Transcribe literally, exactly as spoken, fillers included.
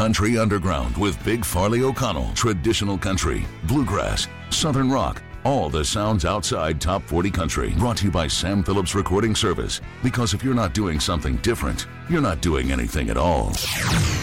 Country Underground with Big Farley O'Connell. Traditional country, bluegrass, southern rock, all the sounds outside Top forty Country. Brought to you by Sam Phillips Recording Service. Because if you're not doing something different, you're not doing anything at all.